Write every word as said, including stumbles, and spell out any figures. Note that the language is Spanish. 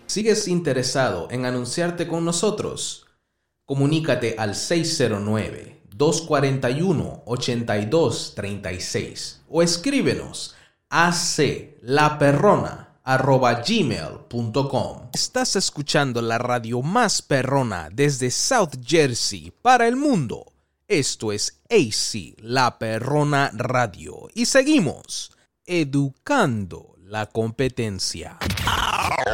¿Sigues interesado en anunciarte con nosotros? Comunícate al seis cero nueve, dos cuatro uno, ocho dos tres seis o escríbenos a aclaperrona arroba gmail punto com. Estás escuchando la radio más perrona desde South Jersey para el mundo. Esto es A C, La Perrona Radio. Y seguimos educando la competencia.